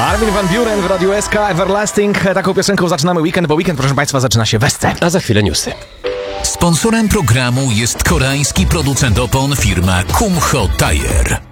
Armin van Buuren w Radiu SK, Everlasting. Taką piosenką zaczynamy weekend, bo weekend, proszę Państwa, zaczyna się w Esce. A za chwilę newsy. Sponsorem programu jest koreański producent opon firma Kumho Tire.